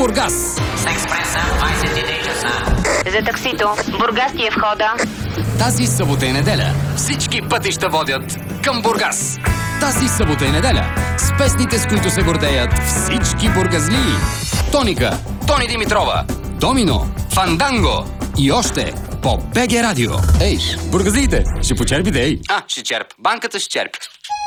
Бургас. С експреса 23 часа. За таксито. Бургас ти е входа. Тази събота и неделя всички пътища водят към Бургас. Тази събота и неделя с песните, с които се гордеят всички бургазлии. Тоника, Тони Димитрова, Домино, Фанданго и още по БГ Радио. Ей, бургазлиите, ще почерпите, ей. Ще черп. Банката ще черпи.